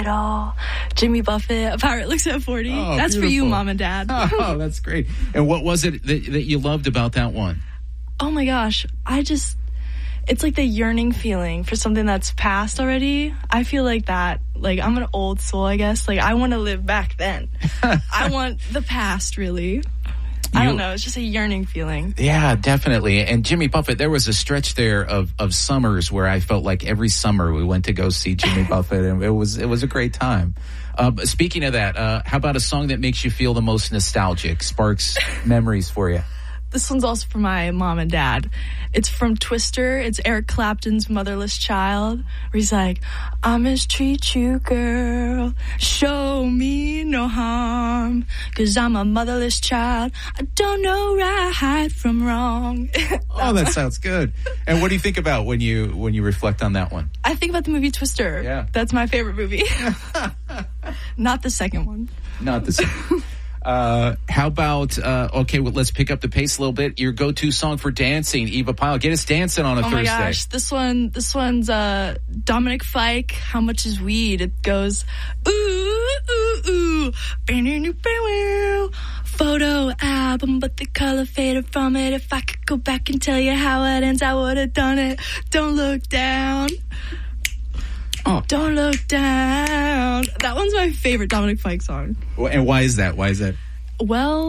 it all. Jimmy Buffett, A Pirate Looks at 40. Oh, that's beautiful. for you, Mom and Dad. Oh, that's great. And what was it that you loved about that one? Oh my gosh. It's like the yearning feeling for something that's past already. I feel like that. Like, I'm an old soul, I guess. Like, I want to live back then. I want the past, really. I don't know. It's just a yearning feeling. Yeah, definitely. And Jimmy Buffett, there was a stretch there of summers where I felt like every summer we went to go see Jimmy Buffett, and it was a great time. Speaking of that, how about a song that makes you feel the most nostalgic, sparks memories for you? This one's also for my mom and dad. It's from Twister. It's Eric Clapton's Motherless Child, where he's like, I mistreat you, girl. Show me no harm, 'cause I'm a motherless child. I don't know right from wrong. Oh, that sounds good. And what do you think about when you reflect on that one? I think about the movie Twister. Yeah. That's my favorite movie. Not the second one. Not the same. How about, let's pick up the pace a little bit. Your go-to song for dancing, Eva Pyle. Get us dancing on a Thursday. Oh my gosh, this one's Dominic Fike, How Much Is Weed? It goes, ooh, ooh, ooh, photo album, but the color faded from it. If I could go back and tell you how it ends, I would have done it. Don't look down. Oh. Don't look down. That one's my favorite Dominic Fike song. And why is that? Well,